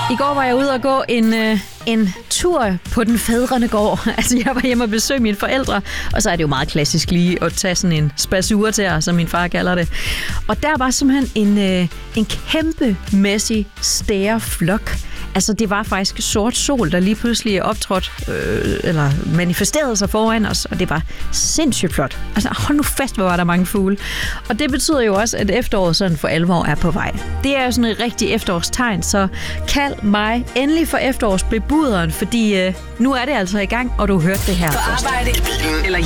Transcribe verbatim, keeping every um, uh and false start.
I går var jeg ude og gå en, øh, en tur på den fædrende gård. Altså, jeg var hjemme og besøgte mine forældre, og så er det jo meget klassisk lige at tage sådan en spasure til, som min far kalder det. Og der var simpelthen en, øh, en kæmpemæssig stæreflok. Altså, det var faktisk sort sol, der lige pludselig optrådte, øh, eller manifesterede sig foran os, og det var sindssygt flot. Altså, hold nu fast, hvor var der mange fugle. Og det betyder jo også, at efteråret sådan for alvor er på vej. Det er jo sådan et rigtigt efterårstegn, så kald mig endelig for efterårsbebuderen, fordi øh, nu er det altså i gang, og du hørte det her på først. arbejde, i bilen eller